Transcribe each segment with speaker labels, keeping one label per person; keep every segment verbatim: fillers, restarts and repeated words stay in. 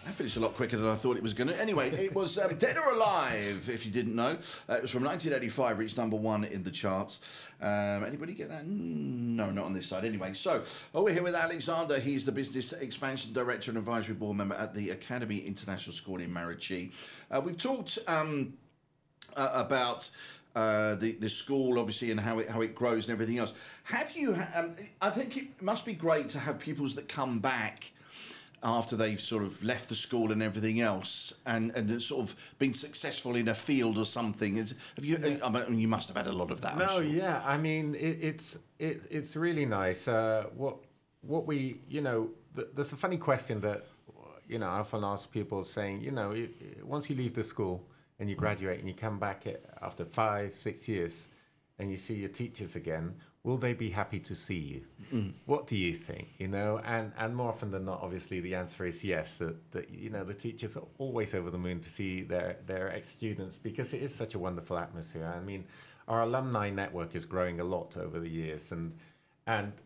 Speaker 1: That finished a lot quicker than I thought it was going to. Anyway, it was um, Dead or Alive, if you didn't know. Uh, it was from nineteen eighty-five, reached number one in the charts. Um, anybody get that? No, not on this side. Anyway, so oh, we're here with Alexander. He's the Business Expansion Director and Advisory Board Member at the Academy International School in Marachee. Uh, we've talked um, uh, about... Uh, the the school, obviously, and how it how it grows and everything else. Have you? Um, I think it must be great to have pupils that come back after they've sort of left the school and everything else, and and sort of been successful in a field or something. Is, have you? Yeah. I mean, you must have had a lot of that.
Speaker 2: No,
Speaker 1: I'm sure.
Speaker 2: yeah. I mean, it, it's it, it's really nice. Uh, what what we you know, th- there's a funny question that you know I often ask people, saying, you know, once you leave the school and you graduate and you come back after five, six years and you see your teachers again, will they be happy to see you? Mm. What do you think? You know, and, and more often than not, obviously, the answer is yes, that, that you know, the teachers are always over the moon to see their, their ex-students, because it is such a wonderful atmosphere. I mean, our alumni network is growing a lot over the years, and and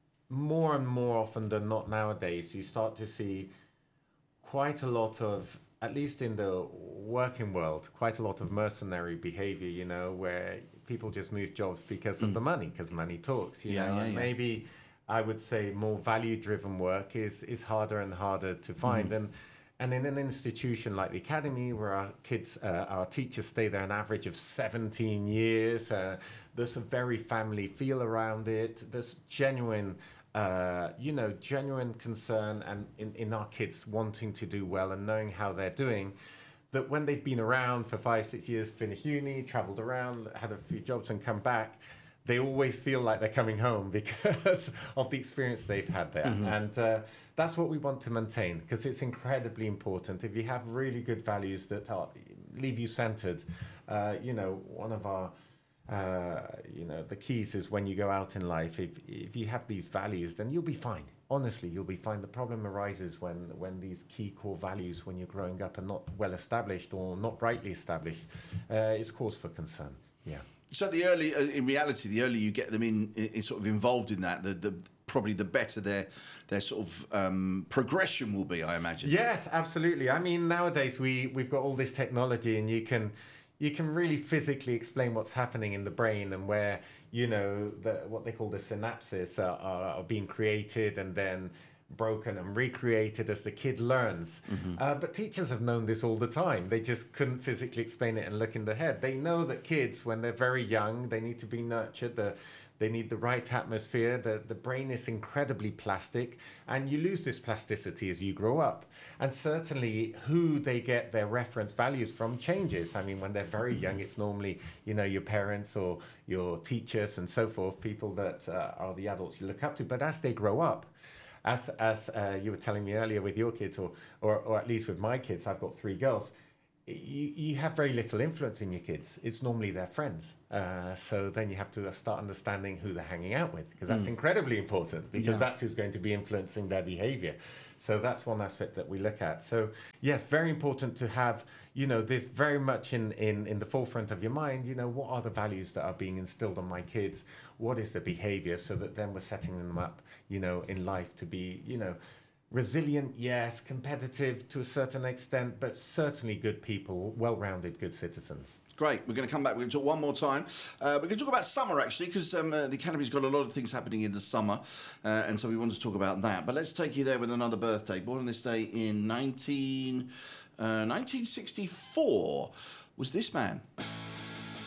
Speaker 2: more and more often than not nowadays, you start to see quite a lot of, at least in the working world, quite a lot of mercenary behavior, you know, where people just move jobs because of mm. the money, because money talks, you
Speaker 1: yeah,
Speaker 2: know.
Speaker 1: Yeah,
Speaker 2: and
Speaker 1: yeah.
Speaker 2: maybe I would say more value-driven work is, is harder and harder to find. Mm. And and in an institution like the Academy, where our kids, uh, our teachers stay there an average of seventeen years, uh, there's a very family feel around it. There's genuine... Uh, you know, genuine concern and in, in our kids wanting to do well and knowing how they're doing, that when they've been around for five, six years, finished uni, travelled around, had a few jobs and come back, they always feel like they're coming home because of the experience they've had there. Mm-hmm. And uh, that's what we want to maintain, because it's incredibly important. If you have really good values that are, leave you centred, uh, you know, one of our Uh, you know, the keys is when you go out in life, if if you have these values, then you'll be fine. Honestly, you'll be fine. The problem arises when, when these key core values, when you're growing up, are not well established or not rightly established. Uh, it's cause for concern. Yeah.
Speaker 1: So the early, uh, in reality, the earlier you get them in, in, sort of involved in that, the, the probably the better their their sort of um, progression will be, I imagine.
Speaker 2: Yes, absolutely. I mean, nowadays we we've got all this technology, and you can. You can really physically explain what's happening in the brain, and where, you know, the, what they call the synapses are, are, are being created and then broken and recreated as the kid learns. Mm-hmm. Uh, but teachers have known this all the time. They just couldn't physically explain it and look in the head. They know that kids, when they're very young, they need to be nurtured. The, they need the right atmosphere. The, the brain is incredibly plastic, and you lose this plasticity as you grow up. And certainly who they get their reference values from changes. I mean, when they're very young, it's normally, you know, your parents or your teachers and so forth, people that uh, are the adults you look up to. But as they grow up, as as uh, you were telling me earlier with your kids, or, or or at least with my kids, I've got three girls, you, you have very little influence in your kids. It's normally their friends. Uh, so then you have to start understanding who they're hanging out with, because that's mm. incredibly important, because yeah. that's who's going to be influencing their behavior. So that's one aspect that we look at. So yes, very important to have, you know, this very much in, in, in the forefront of your mind. You know, what are the values that are being instilled on my kids? What is the behavior? So that then we're setting them up, you know, in life to be, you know, resilient, yes, competitive to a certain extent, but certainly good people, well-rounded, good citizens.
Speaker 1: Great. We're going to come back. We're going to talk one more time. Uh, we're going to talk about summer, actually, because um, uh, the Academy's got a lot of things happening in the summer, uh, and so we want to talk about that. But let's take you there with another birthday. Born on this day in nineteen, uh, nineteen sixty-four was this man.